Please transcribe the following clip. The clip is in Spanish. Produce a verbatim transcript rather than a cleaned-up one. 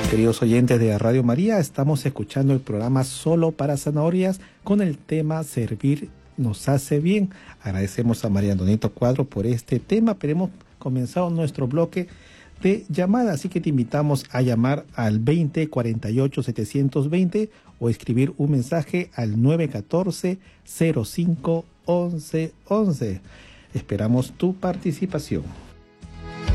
Queridos oyentes de Radio María, estamos escuchando el programa Solo para Zanahorias con el tema Servir nos hace bien. Agradecemos a María Antonieta Cuadro por este tema, pero hemos comenzado nuestro bloque de llamada, así que te invitamos a llamar al veinte cuarenta y ocho setecientos veinte o escribir un mensaje al nueve uno cuatro cero cinco once once. Esperamos tu participación.